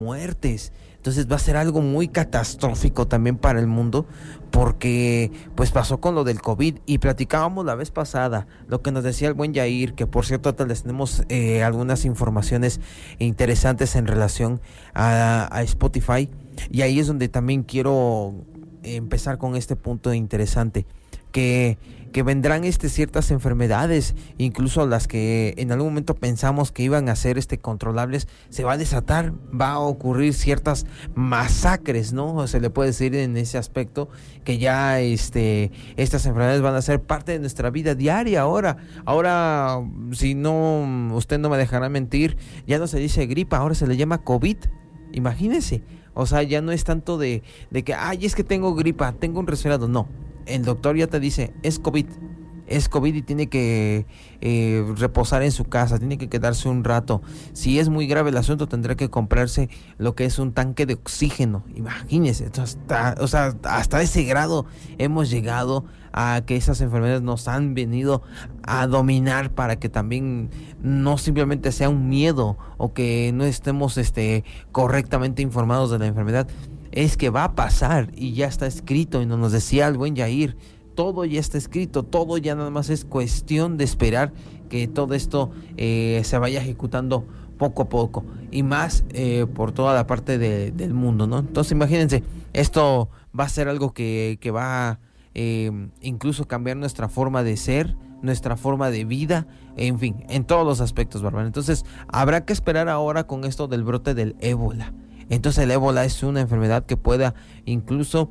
muertes. Entonces va a ser algo muy catastrófico también para el mundo, porque pues pasó con lo del COVID y platicábamos la vez pasada, lo que nos decía el buen Yair, que por cierto les tenemos algunas informaciones interesantes en relación a Spotify, y ahí es donde también quiero empezar con este punto interesante, que vendrán ciertas enfermedades, incluso las que en algún momento pensamos que iban a ser controlables, se va a desatar, va a ocurrir ciertas masacres, ¿no? Se le puede decir en ese aspecto que ya estas enfermedades van a ser parte de nuestra vida diaria ahora, si no, usted no me dejará mentir, ya no se dice gripa, ahora se le llama COVID. Imagínense, o sea, ya no es tanto de que, es que tengo gripa, tengo un resfriado, no. El doctor ya te dice, es COVID y tiene que reposar en su casa, tiene que quedarse un rato. Si es muy grave el asunto, tendrá que comprarse lo que es un tanque de oxígeno. Imagínense, hasta ese grado hemos llegado a que esas enfermedades nos han venido a dominar, para que también no simplemente sea un miedo o que no estemos correctamente informados de la enfermedad. Es que va a pasar y ya está escrito, y nos decía el buen Yair, todo ya está escrito, todo ya nada más es cuestión de esperar que todo esto se vaya ejecutando poco a poco, y más por toda la parte del mundo, ¿no? Entonces imagínense, esto va a ser algo que va a incluso cambiar nuestra forma de ser, nuestra forma de vida, en fin, en todos los aspectos, Bárbara. Entonces habrá que esperar ahora con esto del brote del ébola. Entonces el ébola es una enfermedad que pueda incluso,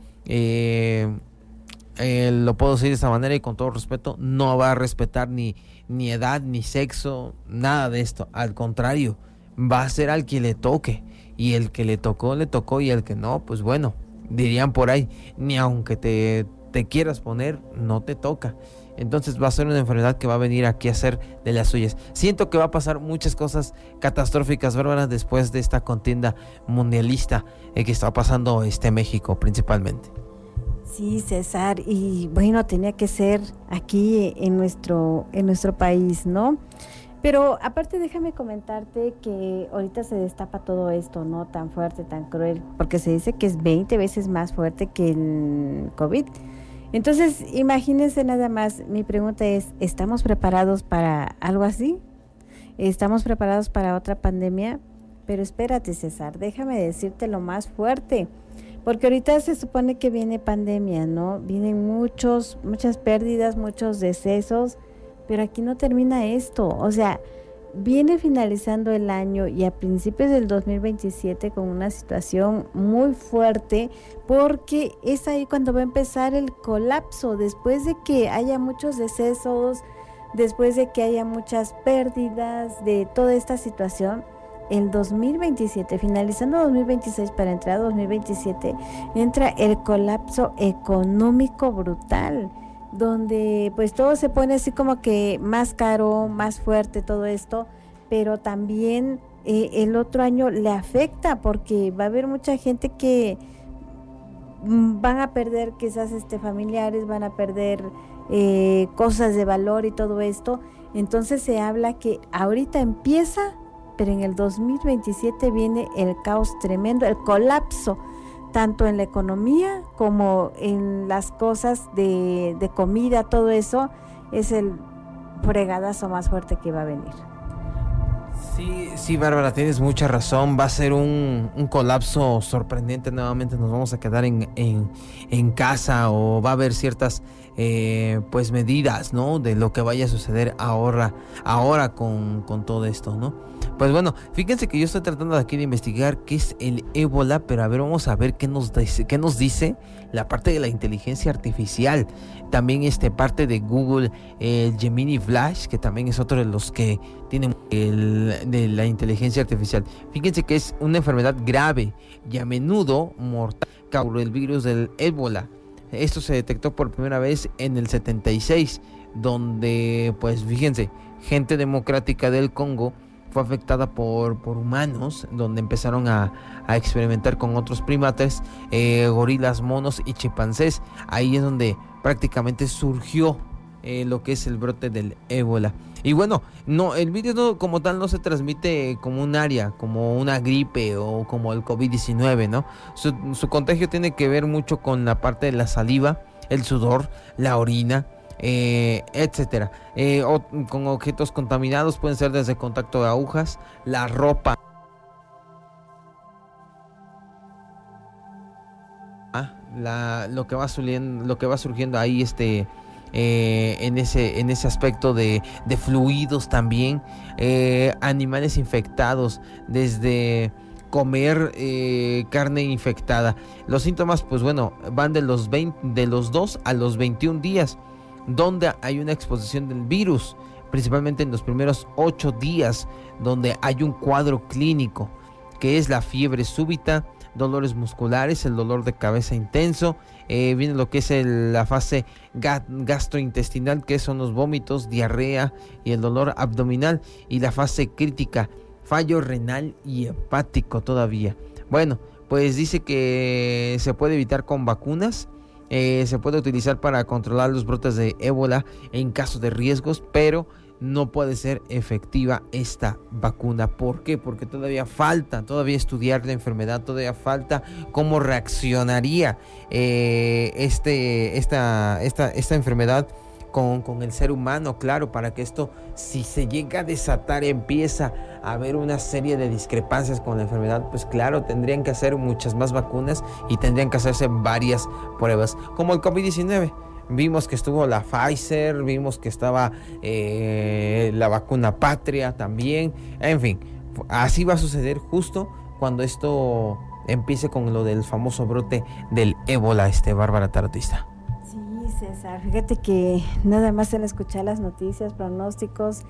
lo puedo decir de esta manera y con todo respeto, no va a respetar ni edad, ni sexo, nada de esto. Al contrario, va a ser al que le toque. Y el que le tocó, y el que no, pues bueno, dirían por ahí, ni aunque te quieras poner, no te toca. Entonces va a ser una enfermedad que va a venir aquí a hacer de las suyas. Siento que va a pasar muchas cosas catastróficas, Bárbara, después de esta contienda mundialista que está pasando México principalmente. Sí, César, y bueno, tenía que ser aquí en nuestro país, ¿no? Pero aparte déjame comentarte que ahorita se destapa todo esto, ¿no? Tan fuerte, tan cruel, porque se dice que es 20 veces más fuerte que el COVID. Entonces, imagínense nada más, mi pregunta es, ¿estamos preparados para algo así? ¿Estamos preparados para otra pandemia? Pero espérate, César, déjame decirte lo más fuerte, porque ahorita se supone que viene pandemia, ¿no? Vienen muchas pérdidas, muchos decesos, pero aquí no termina esto, o sea, viene finalizando el año y a principios del 2027 con una situación muy fuerte, porque es ahí cuando va a empezar el colapso, después de que haya muchos decesos, después de que haya muchas pérdidas de toda esta situación. El 2027, finalizando 2026 para entrar a 2027, entra el colapso económico brutal, donde pues todo se pone así como que más caro, más fuerte todo esto, pero también el otro año le afecta, porque va a haber mucha gente que van a perder quizás familiares, van a perder cosas de valor y todo esto. Entonces se habla que ahorita empieza, pero en el 2027 viene el caos tremendo, el colapso, tanto en la economía como en las cosas de comida, todo eso es el fregadazo más fuerte que va a venir. Sí, Bárbara, tienes mucha razón, va a ser un colapso sorprendente. Nuevamente nos vamos a quedar en casa, o va a haber ciertas pues medidas, ¿no? De lo que vaya a suceder ahora con todo esto, ¿no? Pues bueno, fíjense que yo estoy tratando de aquí de investigar qué es el ébola, pero a ver, vamos a ver qué nos dice la parte de la inteligencia artificial. También parte de Google, el Gemini Flash, que también es otro de los que tienen de la inteligencia artificial. Fíjense que es una enfermedad grave y a menudo mortal por el virus del ébola. Esto se detectó por primera vez en el 76, donde, pues fíjense, gente democrática del Congo fue afectada por humanos, donde empezaron a experimentar con otros primates, gorilas, monos y chimpancés. Ahí es donde prácticamente surgió lo que es el brote del ébola. Y bueno, no, el virus no, como tal no se transmite como un área, como una gripe o como el COVID-19, ¿no? Su contagio tiene que ver mucho con la parte de la saliva, el sudor, la orina, etcétera. O con objetos contaminados, pueden ser desde contacto de agujas, la ropa, lo que va surgiendo ahí en ese aspecto de fluidos también, animales infectados, desde comer carne infectada. Los síntomas, pues bueno, van de los 2 a los 21 días, donde hay una exposición del virus, principalmente en los primeros 8 días, donde hay un cuadro clínico, que es la fiebre súbita, dolores musculares, el dolor de cabeza intenso, viene lo que es la fase gastrointestinal, que son los vómitos, diarrea y el dolor abdominal, y la fase crítica, fallo renal y hepático todavía. Bueno, pues dice que se puede evitar con vacunas, se puede utilizar para controlar los brotes de ébola en caso de riesgos, pero no puede ser efectiva esta vacuna. ¿Por qué? Porque todavía falta estudiar la enfermedad, todavía falta cómo reaccionaría esta enfermedad con el ser humano, claro, para que esto, si se llega a desatar, empieza a haber una serie de discrepancias con la enfermedad, pues claro, tendrían que hacer muchas más vacunas y tendrían que hacerse varias pruebas, como el COVID-19. Vimos que estuvo la Pfizer, vimos que estaba la vacuna Patria también. En fin, así va a suceder justo cuando esto empiece con lo del famoso brote del ébola, Bárbara Tarotista. Sí, César, fíjate que nada más en escuchar las noticias, pronósticos,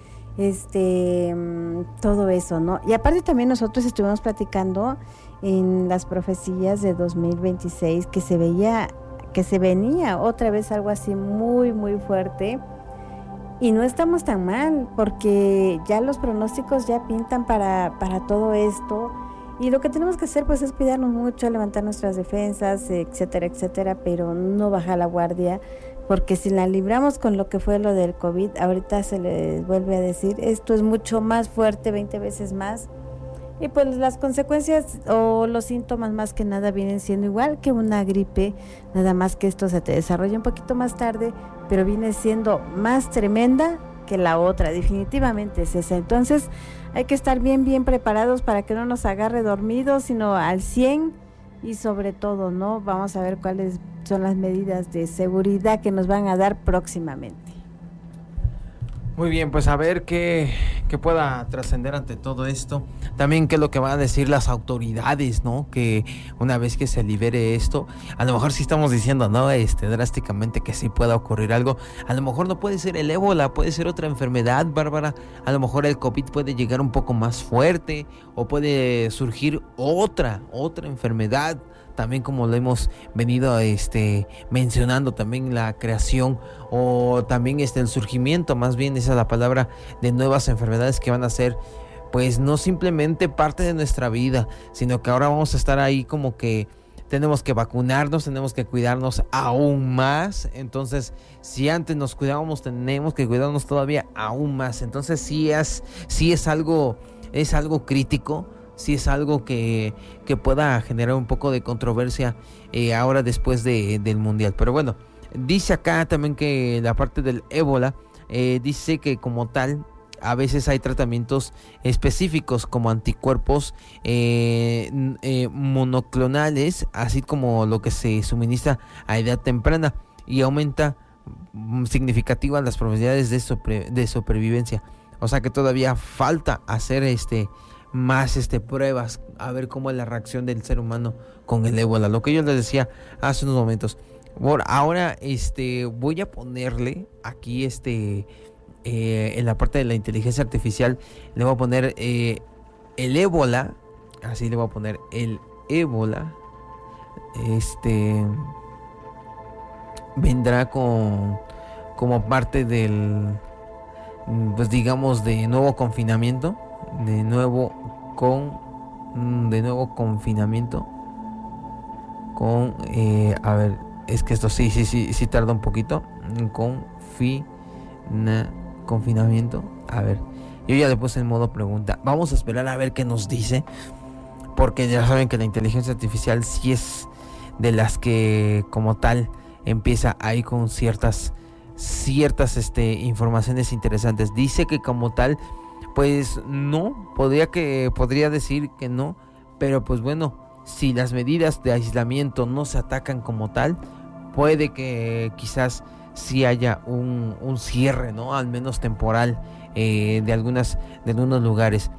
todo eso, ¿no? Y aparte también nosotros estuvimos platicando en las profecías de 2026 que se venía otra vez algo así muy, muy fuerte, y no estamos tan mal, porque ya los pronósticos ya pintan para todo esto, y lo que tenemos que hacer pues es cuidarnos mucho, levantar nuestras defensas, etcétera, etcétera, pero no bajar la guardia, porque si la libramos con lo que fue lo del COVID, ahorita se les vuelve a decir, esto es mucho más fuerte, 20 veces más. Y pues las consecuencias o los síntomas más que nada vienen siendo igual que una gripe, nada más que esto se te desarrolla un poquito más tarde, pero viene siendo más tremenda que la otra, definitivamente es esa. Entonces hay que estar bien preparados para que no nos agarre dormidos, sino al 100, y sobre todo, ¿no? Vamos a ver cuáles son las medidas de seguridad que nos van a dar próximamente. Muy bien, pues a ver qué pueda trascender ante todo esto. También qué es lo que van a decir las autoridades, ¿no? Que una vez que se libere esto, a lo mejor sí estamos diciendo, ¿no? Drásticamente que sí pueda ocurrir algo. A lo mejor no puede ser el ébola, puede ser otra enfermedad, Bárbara. A lo mejor el COVID puede llegar un poco más fuerte, o puede surgir otra enfermedad. También, como lo hemos venido mencionando, también la creación o también el surgimiento, más bien esa es la palabra, de nuevas enfermedades que van a ser pues no simplemente parte de nuestra vida, sino que ahora vamos a estar ahí como que tenemos que vacunarnos, tenemos que cuidarnos aún más. Entonces, si antes nos cuidábamos, tenemos que cuidarnos todavía aún más. Entonces, sí es algo crítico. Sí es algo que pueda generar un poco de controversia ahora después del Mundial. Pero bueno, dice acá también que la parte del ébola, dice que como tal, a veces hay tratamientos específicos como anticuerpos monoclonales, así como lo que se suministra a edad temprana, y aumenta significativas las probabilidades de supervivencia. O sea que todavía falta hacer más pruebas, a ver cómo es la reacción del ser humano con el ébola, lo que yo les decía hace unos momentos. Bueno, ahora voy a ponerle aquí en la parte de la inteligencia artificial, le voy a poner el ébola, así le voy a poner el ébola, vendrá como parte del, pues digamos, de nuevo confinamiento, de nuevo confinamiento con a ver, es que esto sí tarda un poquito, confinamiento. A ver, yo ya le puse en modo pregunta. Vamos a esperar a ver qué nos dice, porque ya saben que la inteligencia artificial sí es de las que como tal empieza ahí con ciertas informaciones interesantes. Dice que como tal, pues no, podría decir que no, pero pues bueno, si las medidas de aislamiento no se atacan como tal, puede que quizás sí haya un cierre, ¿no? Al menos temporal de algunos lugares.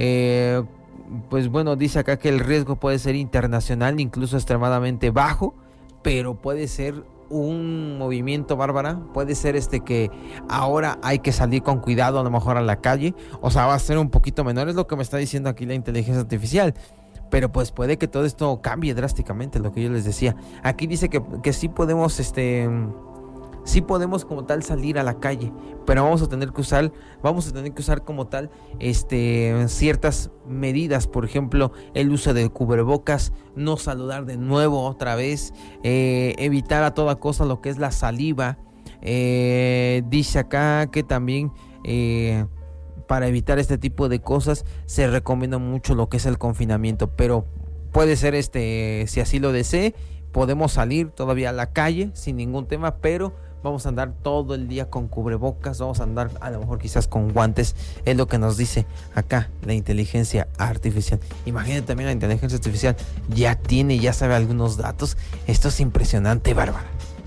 Pues bueno, dice acá que el riesgo puede ser internacional, incluso extremadamente bajo, pero puede ser un movimiento, Bárbara, puede ser que ahora hay que salir con cuidado a lo mejor a la calle, o sea, va a ser un poquito menor, es lo que me está diciendo aquí la inteligencia artificial, pero pues puede que todo esto cambie drásticamente, lo que yo les decía. Aquí dice que sí podemos, sí podemos como tal salir a la calle, pero vamos a tener que usar como tal ciertas medidas, por ejemplo, el uso de cubrebocas, no saludar de nuevo otra vez, evitar a toda cosa lo que es la saliva. Dice acá que también para evitar este tipo de cosas se recomienda mucho lo que es el confinamiento, pero puede ser si así lo desee, podemos salir todavía a la calle sin ningún tema, pero vamos a andar todo el día con cubrebocas, vamos a andar a lo mejor quizás con guantes, es lo que nos dice acá la inteligencia artificial. Imagínate también la inteligencia artificial, ya sabe algunos datos, esto es impresionante, Bárbara.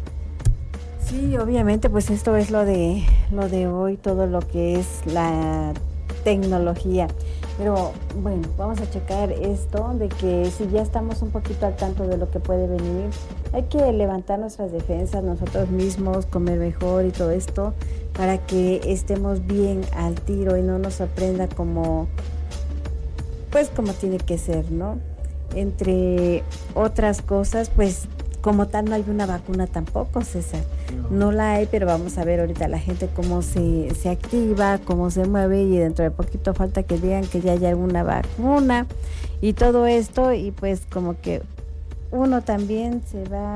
Sí, obviamente, pues esto es lo de hoy, todo lo que es la tecnología. Pero bueno, vamos a checar esto de que si ya estamos un poquito al tanto de lo que puede venir, hay que levantar nuestras defensas nosotros mismos, comer mejor y todo esto para que estemos bien al tiro y no nos sorprenda como tiene que ser, ¿no? Entre otras cosas, pues como tal no hay una vacuna tampoco, César. No la hay, pero vamos a ver ahorita la gente cómo se activa, cómo se mueve, y dentro de poquito falta que digan que ya hay alguna vacuna y todo esto, y pues como que uno también se va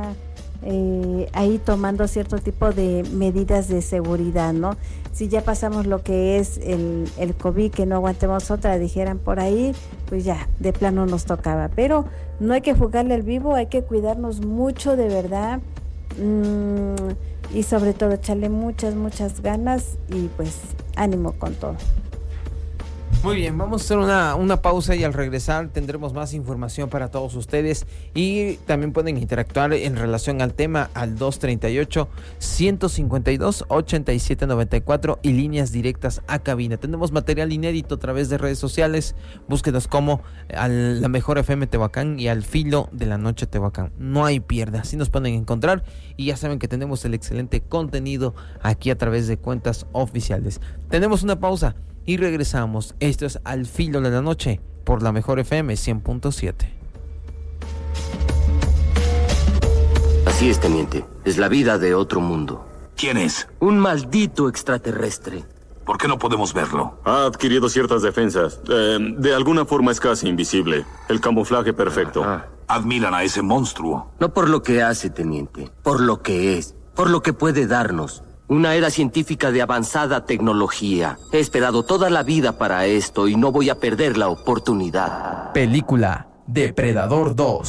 ahí tomando cierto tipo de medidas de seguridad, ¿no? Si ya pasamos lo que es el COVID, que no aguantemos otra, dijeran por ahí, pues ya, de plano nos tocaba. Pero no hay que jugarle al vivo, hay que cuidarnos mucho de verdad, y sobre todo echarle muchas ganas y pues ánimo con todo. Muy bien, vamos a hacer una pausa y al regresar tendremos más información para todos ustedes, y también pueden interactuar en relación al tema al 238-152-8794 y líneas directas a cabina. Tenemos material inédito a través de redes sociales, búsquenos como La Mejor FM Tehuacán y Al Filo de la Noche Tehuacán. No hay pierde, así nos pueden encontrar, y ya saben que tenemos el excelente contenido aquí a través de cuentas oficiales. Tenemos una pausa y regresamos. Esto es Al Filo de la Noche por La Mejor FM 100.7. Así es, teniente. Es la vida de otro mundo. ¿Quién es? Un maldito extraterrestre. ¿Por qué no podemos verlo? Ha adquirido ciertas defensas. De alguna forma es casi invisible. El camuflaje perfecto. Admiran a ese monstruo. No por lo que hace, teniente. Por lo que es. Por lo que puede darnos. Una era científica de avanzada tecnología. He esperado toda la vida para esto y no voy a perder la oportunidad. Película Depredador 2,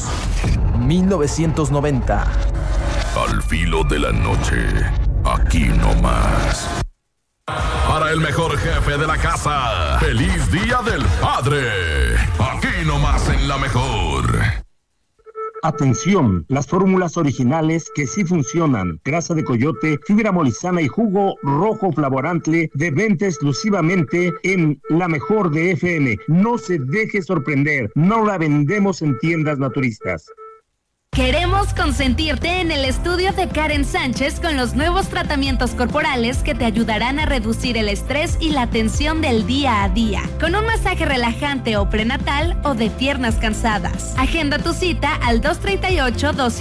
1990. Al Filo de la Noche, aquí nomás. Para el mejor jefe de la casa, ¡feliz Día del Padre! Aquí nomás en La Mejor. Atención, las fórmulas originales que sí funcionan, grasa de coyote, fibra molizana y jugo rojo flavorante, de venta exclusivamente en La Mejor de FM. No se deje sorprender, no la vendemos en tiendas naturistas. Queremos consentirte en el estudio de Karen Sánchez con los nuevos tratamientos corporales que te ayudarán a reducir el estrés y la tensión del día a día, con un masaje relajante o prenatal o de piernas cansadas. Agenda tu cita al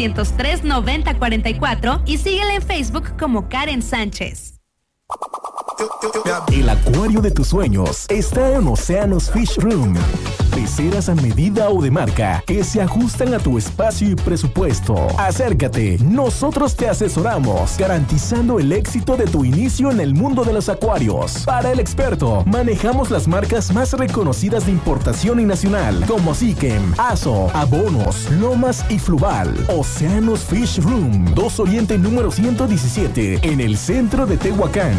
238-203-9044 y síguela en Facebook como Karen Sánchez. El acuario de tus sueños está en Océanos Fish Room. Peceras a medida o de marca que se ajustan a tu espacio y presupuesto. Acércate, nosotros te asesoramos, garantizando el éxito de tu inicio en el mundo de los acuarios. Para el experto, manejamos las marcas más reconocidas de importación y nacional, como Siquem, Aso, Abonos, Lomas y Fluval. Océanos Fish Room, 2 Oriente número 117, en el centro de Tehuacán.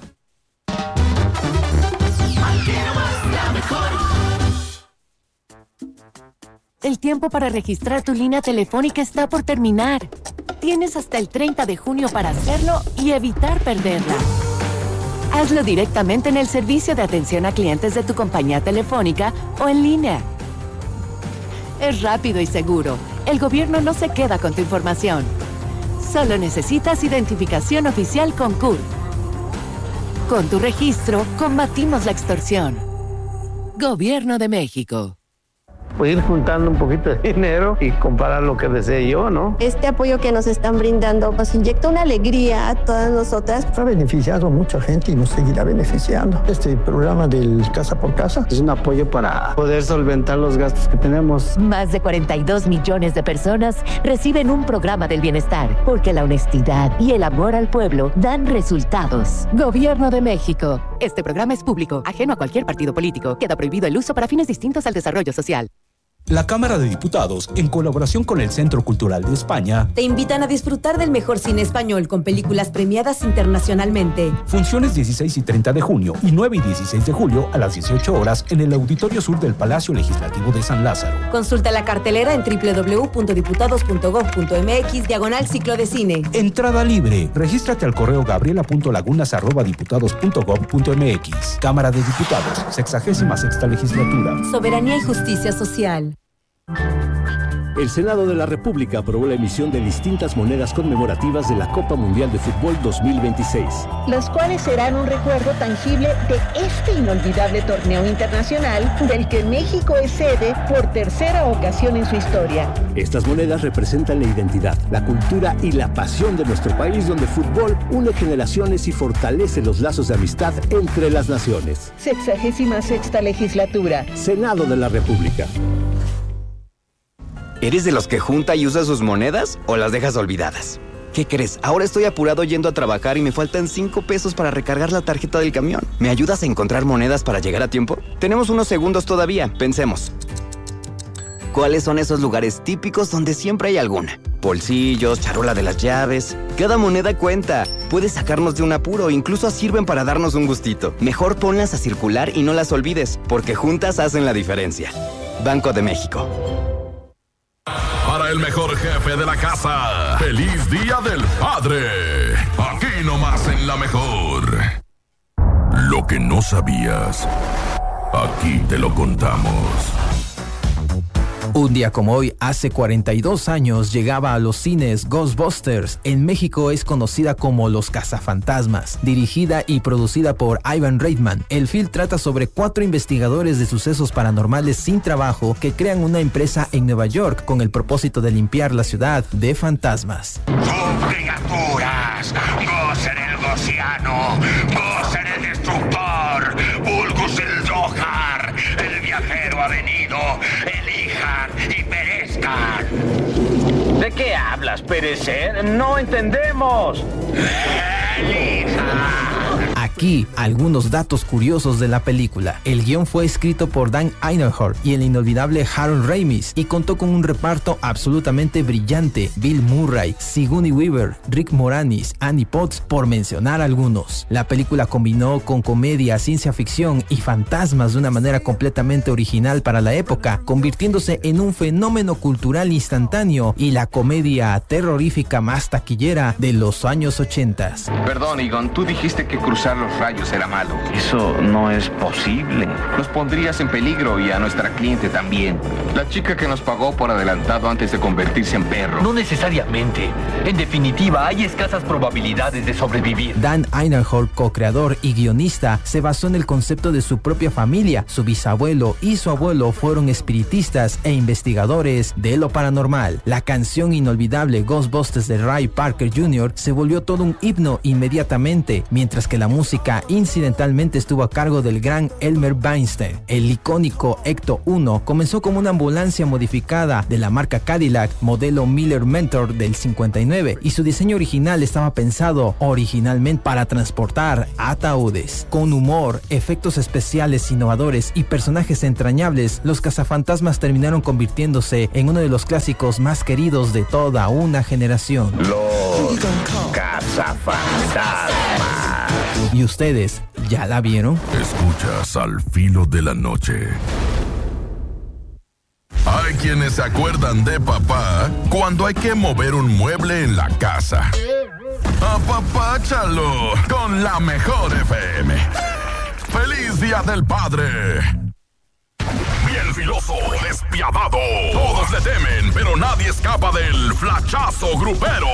El tiempo para registrar tu línea telefónica está por terminar. Tienes hasta el 30 de junio para hacerlo y evitar perderla. Hazlo directamente en el servicio de atención a clientes de tu compañía telefónica o en línea. Es rápido y seguro. El gobierno no se queda con tu información. Solo necesitas identificación oficial con CURP. Con tu registro, combatimos la extorsión. Gobierno de México. Pues ir juntando un poquito de dinero y comprar lo que desee yo, ¿no? Este apoyo que nos están brindando nos inyecta una alegría a todas nosotras. Ha beneficiado a mucha gente y nos seguirá beneficiando. Este programa del Casa por Casa es un apoyo para poder solventar los gastos que tenemos. Más de 42 millones de personas reciben un programa del bienestar, porque la honestidad y el amor al pueblo dan resultados. Gobierno de México. Este programa es público, ajeno a cualquier partido político. Queda prohibido el uso para fines distintos al desarrollo social. La Cámara de Diputados, en colaboración con el Centro Cultural de España, te invitan a disfrutar del mejor cine español con películas premiadas internacionalmente. Funciones 16 y 30 de junio y 9 y 16 de julio a las 18 horas en el Auditorio Sur del Palacio Legislativo de San Lázaro. Consulta la cartelera en www.diputados.gov.mx/ciclo de cine. Entrada libre. Regístrate al correo gabriela.lagunas@diputados.gov.mx. Cámara de Diputados, 66ª Legislatura. Soberanía y justicia social. El Senado de la República aprobó la emisión de distintas monedas conmemorativas de la Copa Mundial de Fútbol 2026. Los cuales serán un recuerdo tangible de este inolvidable torneo internacional del que México es sede por tercera ocasión en su historia. Estas monedas representan la identidad, la cultura y la pasión de nuestro país, donde el fútbol une generaciones y fortalece los lazos de amistad entre las naciones. 66ª Legislatura. Senado de la República. ¿Eres de los que junta y usa sus monedas o las dejas olvidadas? ¿Qué crees? Ahora estoy apurado yendo a trabajar y me faltan 5 pesos para recargar la tarjeta del camión. ¿Me ayudas a encontrar monedas para llegar a tiempo? Tenemos unos segundos todavía, pensemos. ¿Cuáles son esos lugares típicos donde siempre hay alguna? Bolsillos, charola de las llaves. Cada moneda cuenta. Puede sacarnos de un apuro, incluso sirven para darnos un gustito. Mejor ponlas a circular y no las olvides, porque juntas hacen la diferencia. Banco de México. Para el mejor jefe de la casa, ¡feliz Día del Padre! Aquí nomás en La Mejor. Lo que no sabías, aquí te lo contamos. Un día como hoy, hace 42 años, llegaba a los cines Ghostbusters. En México es conocida como Los Cazafantasmas. Dirigida y producida por Ivan Reitman, el film trata sobre 4 investigadores de sucesos paranormales sin trabajo que crean una empresa en Nueva York con el propósito de limpiar la ciudad de fantasmas. ¡Criaturas! ¡Gosen el gociano! ¡Gosen el destructor! ¡Vulgus el Johar! ¡El viajero ha venido! ¡Elijan y perezcan! ¿De qué hablas, perecer? ¡No entendemos! ¡Elijan! Aquí, algunos datos curiosos de la película. El guión fue escrito por Dan Einhorn y el inolvidable Harold Ramis y contó con un reparto absolutamente brillante. Bill Murray, Sigourney Weaver, Rick Moranis, Annie Potts, por mencionar algunos. La película combinó con comedia, ciencia ficción y fantasmas de una manera completamente original para la época, convirtiéndose en un fenómeno cultural instantáneo y la comedia terrorífica más taquillera de los años 80. Perdón, Egon, tú dijiste que cruzar los rayos era malo. Eso no es posible. Nos pondrías en peligro y a nuestra cliente también. La chica que nos pagó por adelantado antes de convertirse en perro. No necesariamente. En definitiva, hay escasas probabilidades de sobrevivir. Dan Einhorn, co-creador y guionista, se basó en el concepto de su propia familia. Su bisabuelo y su abuelo fueron espiritistas e investigadores de lo paranormal. La canción inolvidable Ghostbusters de Ray Parker Jr. se volvió todo un himno inmediatamente, mientras que la música música incidentalmente estuvo a cargo del gran Elmer Weinstein. El icónico Ecto 1 comenzó como una ambulancia modificada de la marca Cadillac, modelo Miller Mentor del 59, y su diseño original estaba pensado originalmente para transportar ataúdes. Con humor, efectos especiales innovadores y personajes entrañables, los cazafantasmas terminaron convirtiéndose en uno de los clásicos más queridos de toda una generación. Los cazafantasmas. ¿Y ustedes ya la vieron? Escuchas Al Filo de la Noche. Hay quienes se acuerdan de papá cuando hay que mover un mueble en la casa. Apapáchalo con la mejor FM. ¡Feliz Día del Padre! Bien filoso, despiadado. Todos le temen, pero nadie escapa del flachazo grupero.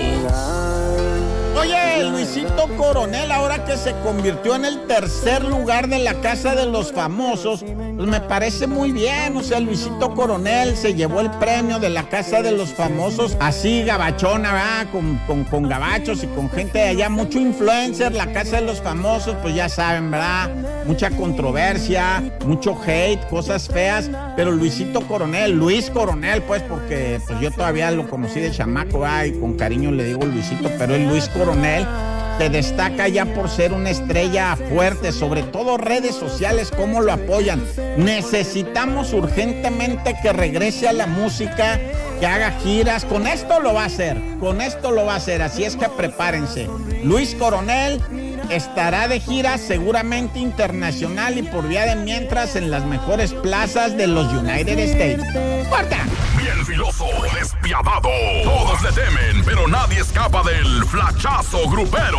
Oye, Luisito Coronel, ahora que se convirtió en el tercer lugar de la Casa de los Famosos, pues me parece muy bien. O sea, Luisito Coronel se llevó el premio de la Casa de los Famosos, así gabachona, ¿verdad? Con gabachos y con gente de allá, mucho influencer. La Casa de los Famosos, pues ya saben, ¿verdad? Mucha controversia, mucho hate, cosas feas, pero Luisito Coronel, Luis Coronel, pues, porque pues yo todavía lo conocí de chamaco, ¿verdad? Y con cariño le digo Luisito, pero el Luis Coronel se destaca ya por ser una estrella fuerte, sobre todo redes sociales, cómo lo apoyan. Necesitamos urgentemente que regrese a la música, que haga giras. Con esto lo va a hacer, así es que prepárense. Luis Coronel estará de gira seguramente internacional y por vía de mientras en las mejores plazas de los United States. ¡Corta! Bien filoso, despiadado. Todos le temen, pero nadie escapa del flachazo grupero.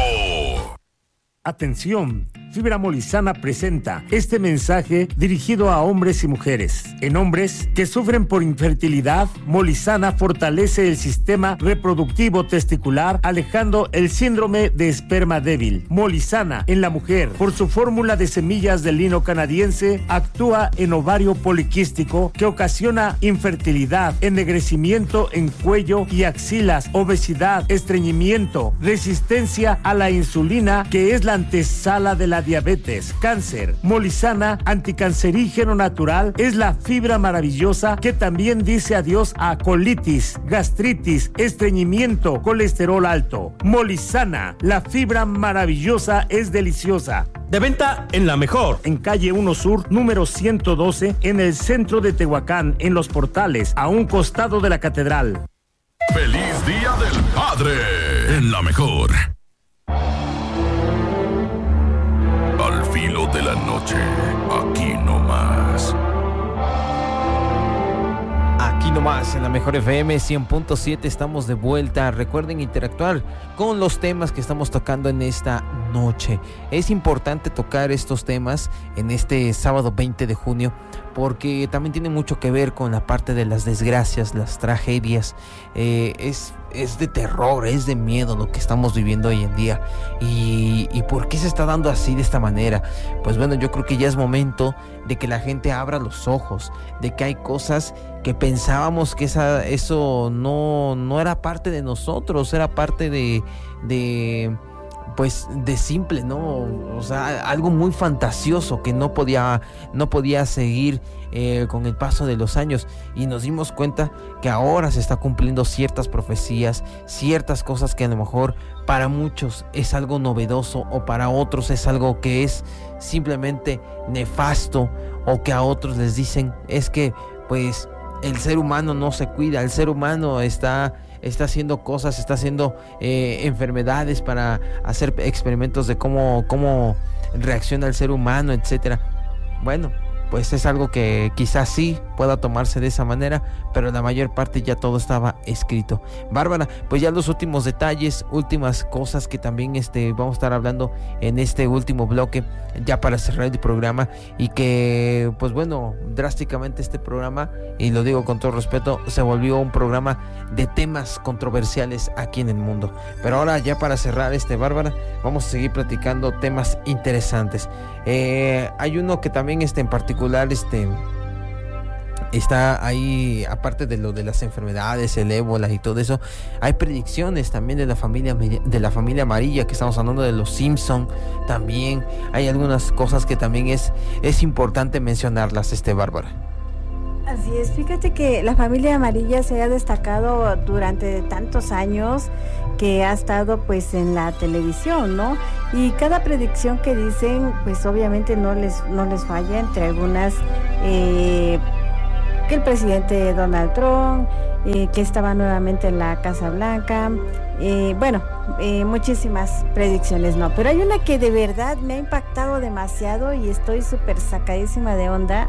Atención, Fibra Molizana presenta este mensaje dirigido a hombres y mujeres. En hombres que sufren por infertilidad, Molizana fortalece el sistema reproductivo testicular, alejando el síndrome de esperma débil. Molizana en la mujer, por su fórmula de semillas de lino canadiense, actúa en ovario poliquístico que ocasiona infertilidad, ennegrecimiento en cuello y axilas, obesidad, estreñimiento, resistencia a la insulina, que es la antesala de la diabetes, cáncer. Molizana, anticancerígeno natural, es la fibra maravillosa que también dice adiós a colitis, gastritis, estreñimiento, colesterol alto. Molizana, la fibra maravillosa es deliciosa. De venta en La Mejor, en calle 1 Sur, número 112, en el centro de Tehuacán, en Los Portales, a un costado de la catedral. ¡Feliz Día del Padre! En La Mejor. Al Filo de la Noche, aquí nomás. Aquí nomás, en la Mejor FM 100.7, estamos de vuelta. Recuerden interactuar con los temas que estamos tocando en esta noche. Es importante tocar estos temas en este sábado 20 de junio, porque también tiene mucho que ver con la parte de las desgracias, las tragedias. Es de terror, es de miedo lo que estamos viviendo hoy en día. ¿Y por qué se está dando así, de esta manera? Pues bueno, yo creo que ya es momento de que la gente abra los ojos, de que hay cosas que pensábamos que eso no era parte de nosotros, era parte de simple, ¿no? O sea, algo muy fantasioso que no podía seguir con el paso de los años, y nos dimos cuenta que ahora se está cumpliendo ciertas profecías, ciertas cosas que a lo mejor para muchos es algo novedoso, o para otros es algo que es simplemente nefasto, o que a otros les dicen es que pues el ser humano no se cuida, el ser humano está haciendo cosas, está haciendo enfermedades para hacer experimentos de cómo reacciona el ser humano, etcétera. Bueno, pues es algo que quizás sí pueda tomarse de esa manera, pero la mayor parte ya todo estaba escrito. Bárbara, pues ya los últimos detalles, últimas cosas que también vamos a estar hablando en este último bloque, ya para cerrar el programa, y que pues bueno, drásticamente este programa, y lo digo con todo respeto, se volvió un programa de temas controversiales aquí en el mundo. Pero ahora, ya para cerrar Bárbara, vamos a seguir platicando temas interesantes. Hay uno que también en particular está ahí, aparte de lo de las enfermedades, el ébola y todo eso, hay predicciones también de la familia amarilla, que estamos hablando de los Simpson. También hay algunas cosas que también es importante mencionarlas, Bárbara. Así es, fíjate que la familia amarilla se ha destacado durante tantos años que ha estado pues en la televisión, ¿no? Y cada predicción que dicen, pues obviamente no les falla, entre algunas que el presidente Donald Trump, que estaba nuevamente en la Casa Blanca, muchísimas predicciones, ¿no? Pero hay una que de verdad me ha impactado demasiado y estoy súper sacadísima de onda.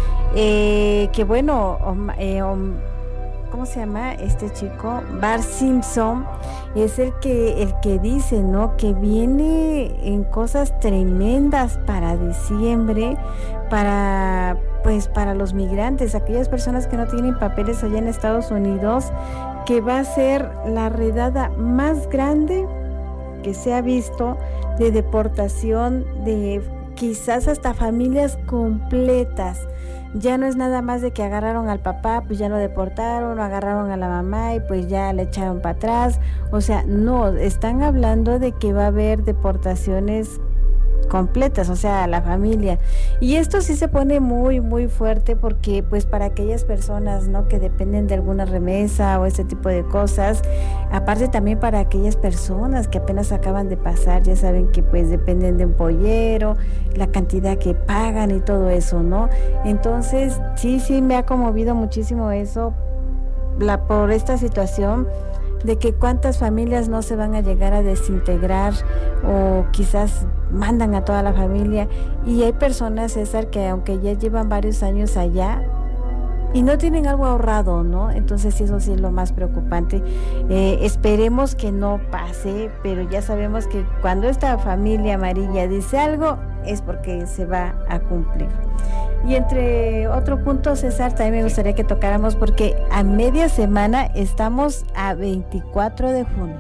¿Cómo se llama este chico? Bart Simpson es el que dice, ¿no? Que viene en cosas tremendas para diciembre, para los migrantes, aquellas personas que no tienen papeles allá en Estados Unidos, que va a ser la redada más grande que se ha visto de deportación de quizás hasta familias completas. Ya no es nada más de que agarraron al papá, pues ya lo deportaron, o agarraron a la mamá y pues ya le echaron para atrás. O sea, no, están hablando de que va a haber deportaciones completas, o sea, la familia. Y esto sí se pone muy, muy fuerte porque pues para aquellas personas, ¿no?, que dependen de alguna remesa o este tipo de cosas, aparte también para aquellas personas que apenas acaban de pasar, ya saben que pues dependen de un pollero, la cantidad que pagan y todo eso, ¿no? Entonces, sí me ha conmovido muchísimo eso, por esta situación de que cuántas familias no se van a llegar a desintegrar o quizás mandan a toda la familia. Y hay personas, César, que aunque ya llevan varios años allá y no tienen algo ahorrado, ¿no? Entonces eso sí es lo más preocupante. Esperemos que no pase, pero ya sabemos que cuando esta familia amarilla dice algo es porque se va a cumplir. Y entre otro punto, César, también me gustaría que tocáramos, porque a media semana estamos a 24 de junio.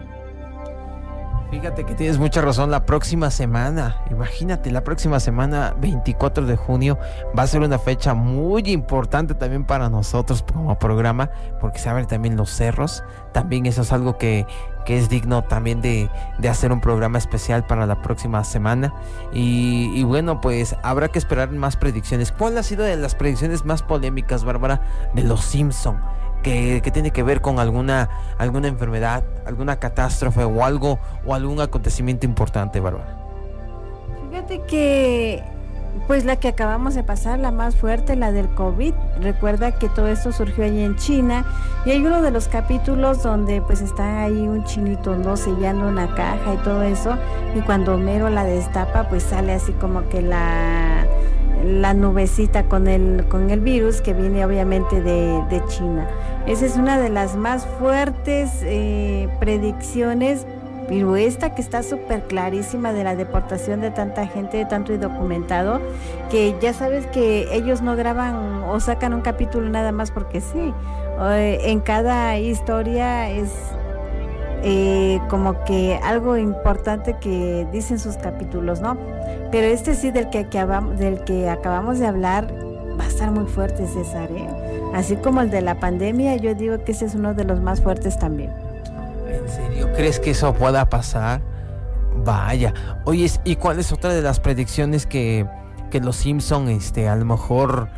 Fíjate que tienes mucha razón, la próxima semana, imagínate, la próxima semana, 24 de junio, va a ser una fecha muy importante también para nosotros como programa, porque se abren también los cerros. También eso es algo que es digno también de hacer un programa especial para la próxima semana. Y bueno, pues habrá que esperar más predicciones. ¿Cuál ha sido de las predicciones más polémicas, Bárbara, de los Simpson? Que tiene que ver con alguna enfermedad, alguna catástrofe o algún acontecimiento importante, Bárbara. Fíjate que pues la que acabamos de pasar, la más fuerte, la del COVID. Recuerda que todo esto surgió allí en China y hay uno de los capítulos donde pues está ahí un chinito, ¿no?, sellando una caja y todo eso, y cuando Homero la destapa pues sale así como que la nubecita con el virus que viene obviamente de China. Esa es una de las más fuertes predicciones, pero esta que está súper clarísima de la deportación de tanta gente, de tanto documentado, que ya sabes que ellos no graban o sacan un capítulo nada más porque sí. En cada historia es como que algo importante que dicen sus capítulos, ¿no? Pero este sí del que acabamos de hablar va a estar muy fuerte, César, ¿eh? Así como el de la pandemia, yo digo que ese es uno de los más fuertes también. ¿En serio crees que eso pueda pasar? Vaya. Oye, ¿y cuál es otra de las predicciones que los Simpson a lo mejor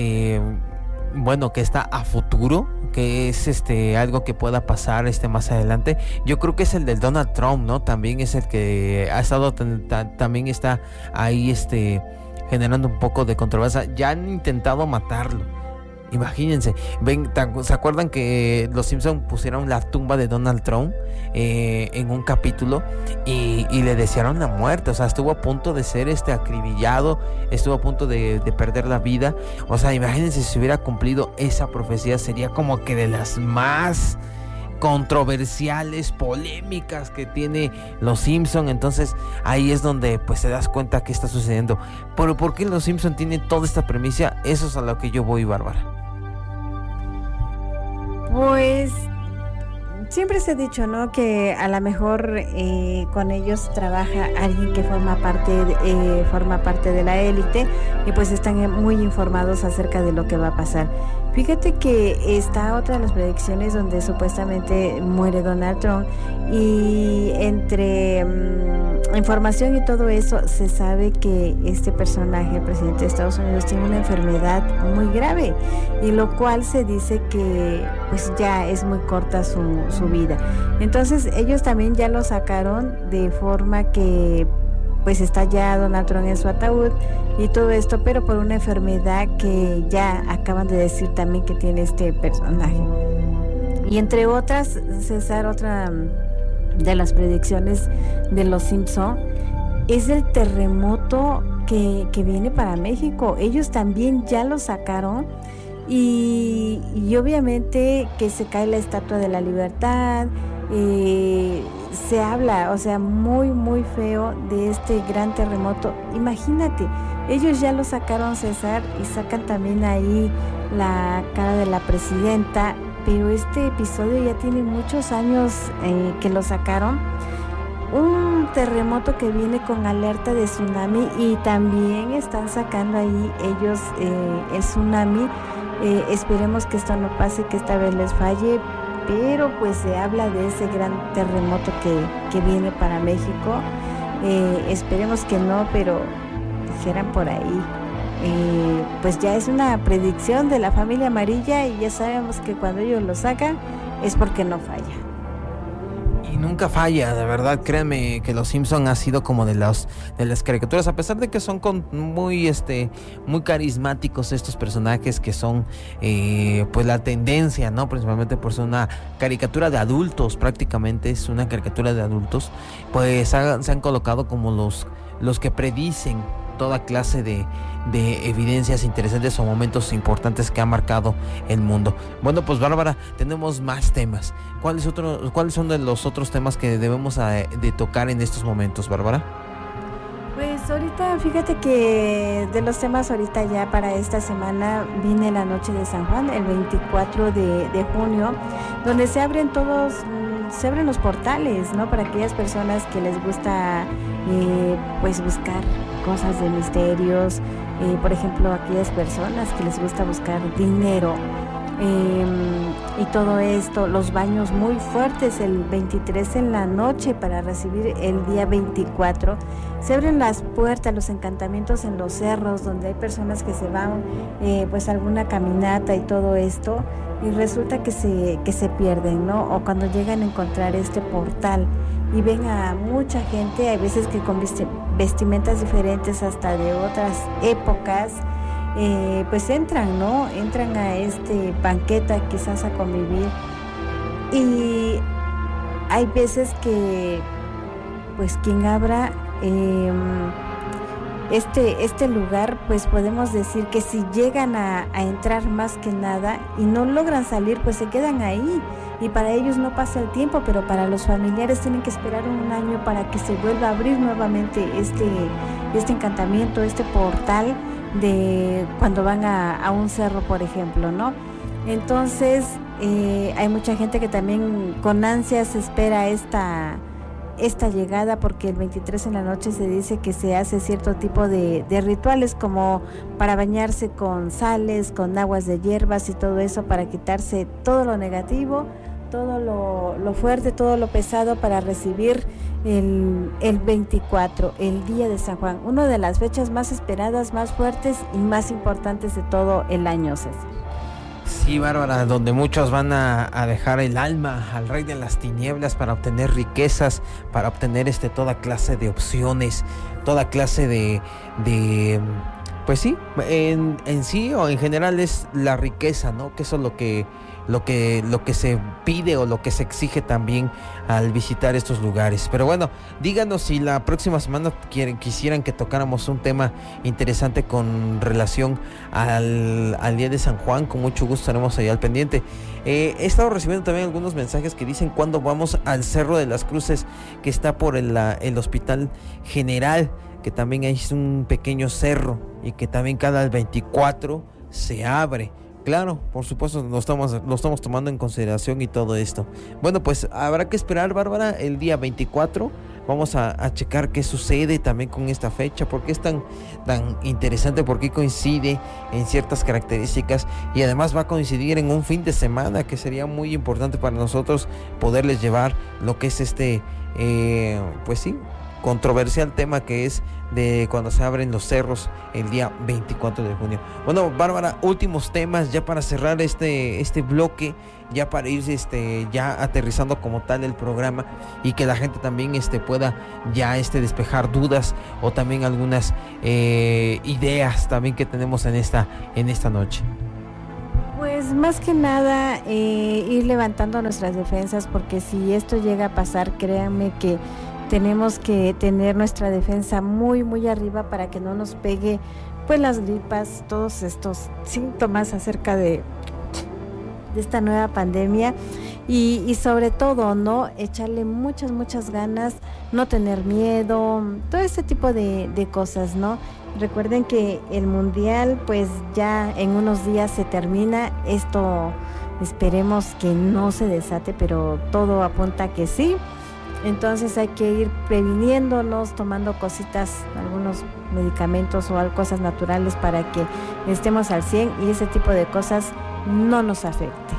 que está a futuro, que es algo que pueda pasar más adelante? Yo creo que es el del Donald Trump, ¿no? También es el que ha estado también está ahí generando un poco de controversia. Ya han intentado matarlo. Imagínense, ¿se acuerdan que los Simpson pusieron la tumba de Donald Trump en un capítulo y le desearon la muerte? O sea, estuvo a punto de ser acribillado, estuvo a punto de perder la vida. O sea, imagínense, si se hubiera cumplido esa profecía, sería como que de las más controversiales, polémicas que tiene los Simpson. Entonces ahí es donde pues te das cuenta que está sucediendo. Pero ¿por qué los Simpson tienen toda esta premisa? Eso es a lo que yo voy, Bárbara. Pues siempre se ha dicho, ¿no?, que a lo mejor con ellos trabaja alguien que forma parte de la élite y pues están muy informados acerca de lo que va a pasar. Fíjate que está otra de las predicciones donde supuestamente muere Donald Trump y entre información y todo eso se sabe que este personaje, el presidente de Estados Unidos, tiene una enfermedad muy grave y lo cual se dice que pues ya es muy corta su vida. Entonces ellos también ya lo sacaron de forma que pues está ya Donald Trump en su ataúd y todo esto, pero por una enfermedad que ya acaban de decir también que tiene este personaje. Y entre otras, César, otra de las predicciones de los Simpson es el terremoto que viene para México. Ellos también ya lo sacaron y obviamente que se cae la Estatua de la Libertad. Se habla, o sea, muy muy feo de este gran terremoto. Imagínate, ellos ya lo sacaron, César, y sacan también ahí la cara de la presidenta, pero este episodio ya tiene muchos años que lo sacaron. Un terremoto que viene con alerta de tsunami y también están sacando ahí ellos el tsunami. Esperemos que esto no pase, que esta vez les falle, pero pues se habla de ese gran terremoto que viene para México. Esperemos que no, pero dijeran por ahí. Pues ya es una predicción de la familia amarilla y ya sabemos que cuando ellos lo sacan es porque no falla. Y nunca falla, de verdad, créanme que los Simpson ha sido como de las caricaturas, a pesar de que son muy carismáticos estos personajes que son pues la tendencia, ¿no? Principalmente por ser una caricatura de adultos, prácticamente es una caricatura de adultos, pues se han colocado como los que predicen toda clase de evidencias interesantes o momentos importantes que ha marcado el mundo. Bueno, pues Bárbara, tenemos más temas. ¿Cuáles son de los otros temas que debemos de tocar en estos momentos, Bárbara? Pues ahorita, fíjate que de los temas ahorita ya para esta semana viene la noche de San Juan, el 24 de junio, donde se abren los portales, ¿no? Para aquellas personas que les gusta pues buscar cosas de misterios, por ejemplo, aquellas personas que les gusta buscar dinero y todo esto, los baños muy fuertes el 23 en la noche para recibir el día 24. Se abren las puertas, los encantamientos en los cerros donde hay personas que se van pues a alguna caminata y todo esto, y resulta que se pierden, ¿no? O cuando llegan a encontrar este portal y ven a mucha gente, hay veces que con vestimentas diferentes hasta de otras épocas, pues entran, ¿no? Entran a este banqueta quizás a convivir, y hay veces que pues quien abra este lugar, pues podemos decir que si llegan a entrar más que nada y no logran salir, pues se quedan ahí y para ellos no pasa el tiempo, pero para los familiares tienen que esperar un año para que se vuelva a abrir nuevamente este encantamiento, este portal de cuando van a un cerro, por ejemplo, ¿no? Entonces hay mucha gente que también con ansias espera esta llegada, porque el 23 en la noche se dice que se hace cierto tipo de rituales, como para bañarse con sales, con aguas de hierbas y todo eso, para quitarse todo lo negativo, todo lo fuerte, todo lo pesado, para recibir el 24, el día de San Juan, una de las fechas más esperadas, más fuertes y más importantes de todo el año, César. Sí, Bárbara, donde muchos van a dejar el alma al rey de las tinieblas para obtener riquezas, para obtener toda clase de opciones, toda clase de pues sí, en sí o en general es la riqueza, ¿no? Que eso es lo que se pide o lo que se exige también al visitar estos lugares. Pero bueno, díganos si la próxima semana quisieran que tocáramos un tema interesante con relación al día de San Juan. Con mucho gusto estaremos ahí al pendiente. He estado recibiendo también algunos mensajes que dicen cuándo vamos al Cerro de las Cruces, que está por el Hospital General, que también es un pequeño cerro y que también cada 24 se abre. Claro, por supuesto, lo estamos tomando en consideración y todo esto. Bueno, pues habrá que esperar, Bárbara, el día 24 Vamos a checar qué sucede también con esta fecha, porque es tan interesante, porque coincide en ciertas características y además va a coincidir en un fin de semana que sería muy importante para nosotros poderles llevar lo que es pues sí, controversial tema que es de cuando se abren los cerros el día 24 de junio. Bueno, Bárbara, últimos temas ya para cerrar este bloque, ya para ir ya aterrizando como tal el programa y que la gente también pueda ya despejar dudas o también algunas ideas también que tenemos en esta noche. Pues más que nada ir levantando nuestras defensas, porque si esto llega a pasar, créanme que tenemos que tener nuestra defensa muy muy arriba para que no nos pegue pues las gripas, todos estos síntomas acerca de esta nueva pandemia y sobre todo, ¿no? Echarle muchas ganas, no tener miedo, todo este tipo de cosas, ¿no? Recuerden que el mundial pues ya en unos días se termina, esto esperemos que no se desate, pero todo apunta a que sí. Entonces hay que ir previniéndonos, tomando cositas, algunos medicamentos o cosas naturales para que estemos al 100 y ese tipo de cosas no nos afecte.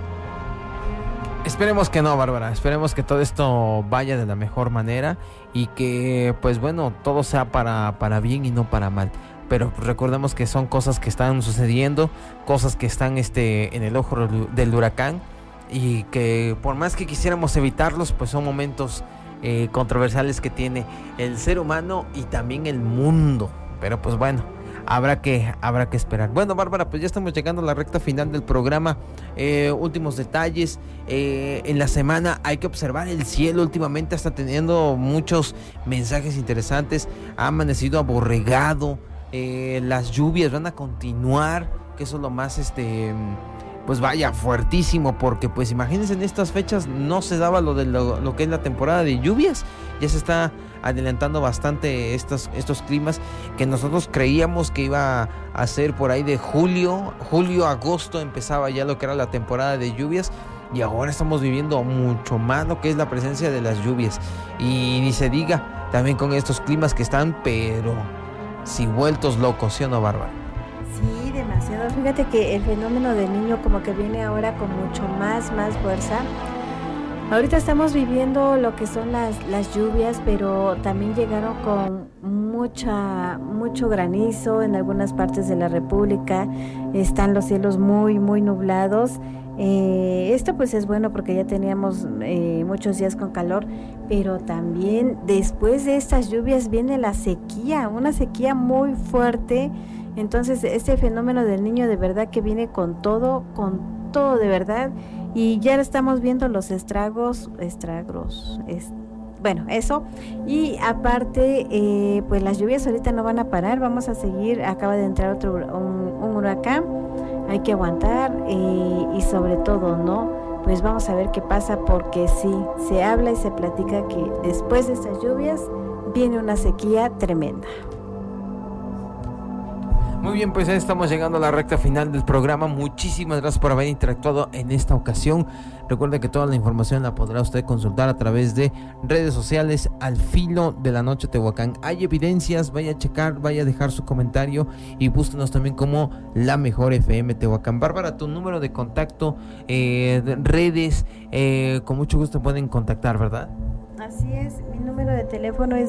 Esperemos que no, Bárbara, esperemos que todo esto vaya de la mejor manera y que pues bueno, todo sea para bien y no para mal. Pero recordemos que son cosas que están sucediendo, cosas que están en el ojo del huracán, y que por más que quisiéramos evitarlos, pues son momentos controversiales que tiene el ser humano y también el mundo. Pero pues bueno, habrá que esperar. Bueno, Bárbara, pues ya estamos llegando a la recta final del programa. Últimos detalles. En la semana hay que observar el cielo. Últimamente está teniendo muchos mensajes interesantes. Ha amanecido aborregado. Las lluvias van a continuar, que eso es lo más pues vaya, fuertísimo, porque pues imagínense, en estas fechas no se daba lo que es la temporada de lluvias. Ya se está adelantando bastante estos climas que nosotros creíamos que iba a ser por ahí de julio, agosto, empezaba ya lo que era la temporada de lluvias, y ahora estamos viviendo mucho más lo que es la presencia de las lluvias, y ni se diga también con estos climas que están pero si vueltos locos, ¿sí o no, Bárbara? Sí, demasiado. Fíjate que el fenómeno del Niño como que viene ahora con mucho más fuerza. Ahorita estamos viviendo lo que son las lluvias, pero también llegaron con mucho granizo en algunas partes de la República. Están los cielos muy nublados. Esto pues es bueno porque ya teníamos muchos días con calor, pero también después de estas lluvias viene la sequía, una sequía muy fuerte. Entonces este fenómeno del Niño de verdad que viene con todo de verdad, y ya estamos viendo los estragos, bueno, eso. Y aparte pues las lluvias ahorita no van a parar, vamos a seguir. Acaba de entrar un huracán, hay que aguantar, y sobre todo, ¿no? Pues vamos a ver qué pasa, porque sí, se habla y se platica que después de estas lluvias viene una sequía tremenda. Muy bien, pues ya estamos llegando a la recta final del programa. Muchísimas gracias por haber interactuado en esta ocasión. Recuerde que toda la información la podrá usted consultar a través de redes sociales Al Filo de la Noche Tehuacán. Hay evidencias, vaya a checar, vaya a dejar su comentario y búsquenos también como La Mejor FM Tehuacán. Bárbara, tu número de contacto, redes, con mucho gusto pueden contactar, ¿verdad? Así es, mi número de teléfono es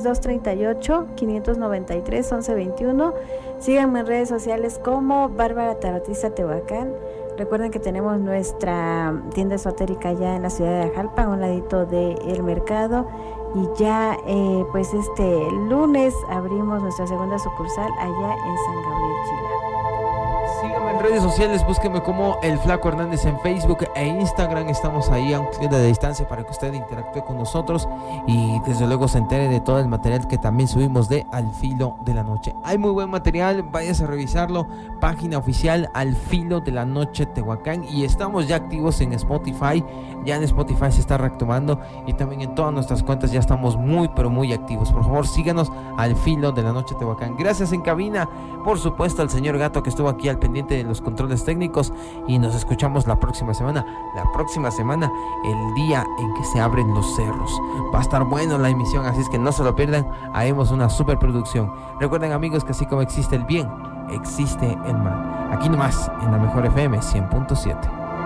238-593-1121. Síganme en redes sociales como Bárbara Tarotista Tehuacán. Recuerden que tenemos nuestra tienda esotérica ya en la ciudad de Ajalpa, a un ladito del mercado. Y ya pues este lunes abrimos nuestra segunda sucursal allá en San Gabriel, Chile. Síganme en redes sociales, búsquenme como El Flaco Hernández en Facebook e Instagram. Estamos ahí a un clic de distancia para que usted interactúe con nosotros y desde luego se entere de todo el material que también subimos de Al Filo de la Noche. Hay muy buen material, váyase a revisarlo. Página oficial Al Filo de la Noche Tehuacán, y estamos ya activos en Spotify. Ya en Spotify se está reactivando y también en todas nuestras cuentas ya estamos muy pero muy activos. Por favor, síganos Al Filo de la Noche Tehuacán. Gracias en cabina, por supuesto, al señor Gato que estuvo aquí al pendiente de en los controles técnicos y nos escuchamos la próxima semana. La próxima semana, el día en que se abren los cerros. Va a estar bueno la emisión, así es que no se lo pierdan. Haremos una superproducción. Recuerden, amigos, que así como existe el bien, existe el mal. Aquí nomás, en la Mejor FM 100.7.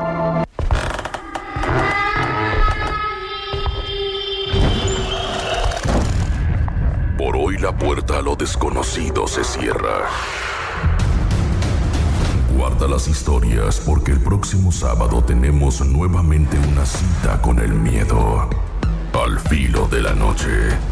Por hoy la puerta a lo desconocido se cierra. Guarda las historias porque el próximo sábado tenemos nuevamente una cita con el miedo. Al filo de la noche.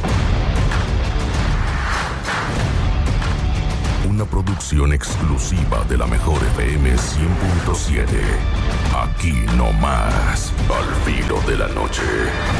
Una producción exclusiva de la Mejor FM 100.7. Aquí no más. Al filo de la noche.